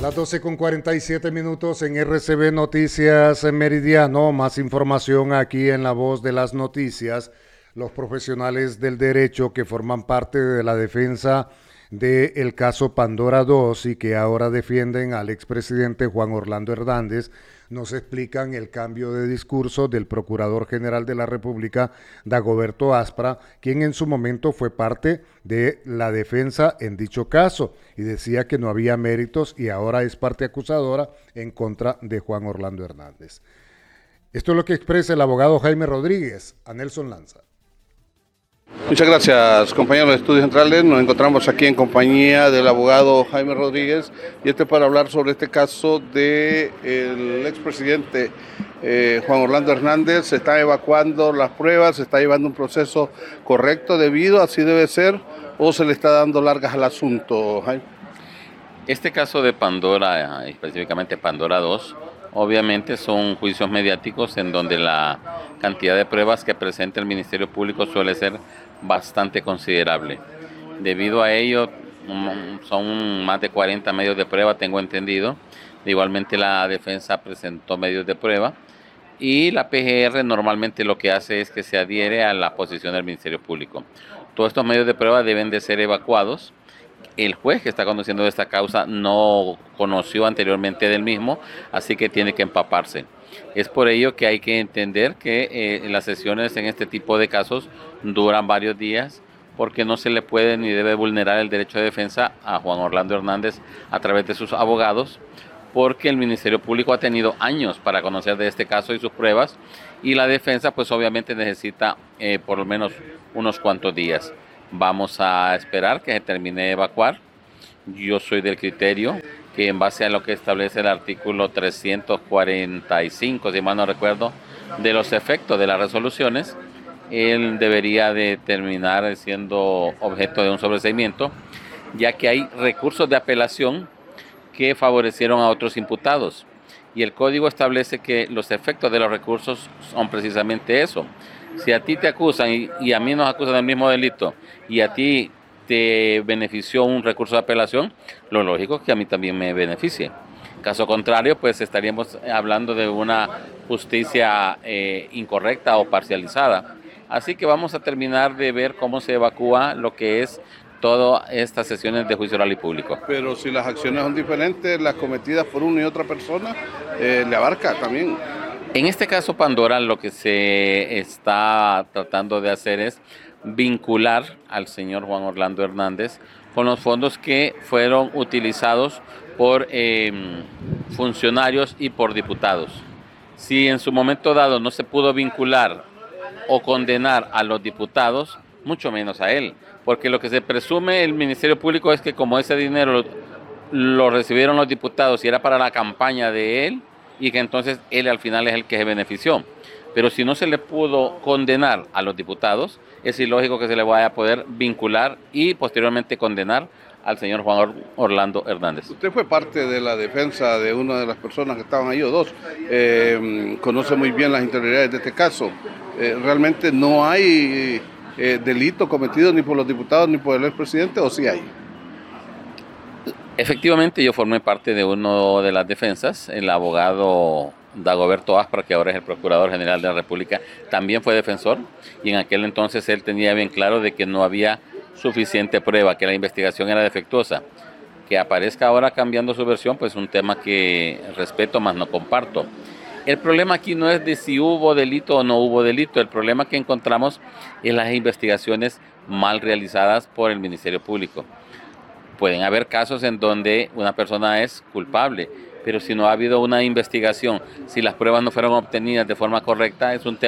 Las 12:47 en RCB Noticias en Meridiano. Más información aquí en La Voz de las Noticias. Los profesionales del derecho que forman parte de la defensa del caso Pandora 2 y que ahora defienden al expresidente Juan Orlando Hernández nos explican el cambio de discurso del Procurador General de la República, Dagoberto Aspra, quien en su momento fue parte de la defensa en dicho caso y decía que no había méritos y ahora es parte acusadora en contra de Juan Orlando Hernández. Esto es lo que expresa el abogado Jaime Rodríguez a Nelson Lanza. Muchas gracias, compañeros de Estudios Centrales. Nos encontramos aquí en compañía del abogado Jaime Rodríguez y para hablar sobre este caso del expresidente Juan Orlando Hernández. Se están evacuando las pruebas, se está llevando un proceso correcto, debido, así debe ser, o se le está dando largas al asunto, Jaime. Este caso de Pandora, específicamente Pandora 2, obviamente son juicios mediáticos en donde la cantidad de pruebas que presenta el Ministerio Público suele ser bastante considerable. Debido a ello, son más de 40 medios de prueba, tengo entendido. Igualmente la defensa presentó medios de prueba y la PGR normalmente lo que hace es que se adhiere a la posición del Ministerio Público. Todos estos medios de prueba deben de ser evacuados. El juez que está conduciendo esta causa no conoció anteriormente del mismo, así que tiene que empaparse. Es por ello que hay que entender que las sesiones en este tipo de casos duran varios días, porque no se le puede ni debe vulnerar el derecho de defensa a Juan Orlando Hernández a través de sus abogados, porque el Ministerio Público ha tenido años para conocer de este caso y sus pruebas, y la defensa pues obviamente necesita por lo menos unos cuantos días. Vamos a esperar que se termine de evacuar. Yo soy del criterio que en base a lo que establece el artículo 345, si mal no recuerdo, de los efectos de las resoluciones, él debería de terminar siendo objeto de un sobreseimiento, ya que hay recursos de apelación que favorecieron a otros imputados. Y el código establece que los efectos de los recursos son precisamente eso. Si a ti te acusan y a mí nos acusan del mismo delito y a ti te benefició un recurso de apelación, lo lógico es que a mí también me beneficie. Caso contrario, pues estaríamos hablando de una justicia incorrecta o parcializada. Así que vamos a terminar de ver cómo se evacúa lo que es todas estas sesiones de juicio oral y público. Pero si las acciones son diferentes, las cometidas por una y otra persona, le abarca también. En este caso Pandora, lo que se está tratando de hacer es vincular al señor Juan Orlando Hernández con los fondos que fueron utilizados por funcionarios y por diputados. Si en su momento dado no se pudo vincular o condenar a los diputados, mucho menos a él, porque lo que se presume el Ministerio Público es que como ese dinero lo recibieron los diputados y era para la campaña de él, y que entonces él al final es el que se benefició. Pero si no se le pudo condenar a los diputados, es ilógico que se le vaya a poder vincular y posteriormente condenar al señor Juan Orlando Hernández. Usted fue parte de la defensa de una de las personas que estaban ahí, o dos. Conoce muy bien las interioridades de este caso. Realmente no hay delito cometido ni por los diputados ni por el expresidente, ¿o sí hay? Efectivamente, yo formé parte de una de las defensas. El abogado Dagoberto Aspra, que ahora es el Procurador General de la República, también fue defensor, y en aquel entonces él tenía bien claro de que no había suficiente prueba, que la investigación era defectuosa. Que aparezca ahora cambiando su versión, pues es un tema que respeto, más no comparto. El problema aquí no es de si hubo delito o no hubo delito. El problema que encontramos es las investigaciones mal realizadas por el Ministerio Público. Pueden haber casos en donde una persona es culpable, pero si no ha habido una investigación, si las pruebas no fueron obtenidas de forma correcta, es un tema